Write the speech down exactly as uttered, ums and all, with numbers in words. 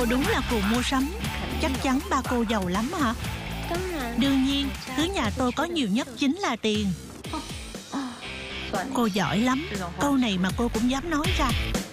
Cô đúng là cù mua sắm. Chắc chắn ba cô giàu lắm hả? Đương nhiên, thứ nhà tôi có nhiều nhất chính là tiền. Cô giỏi lắm. Câu này mà cô cũng dám nói ra.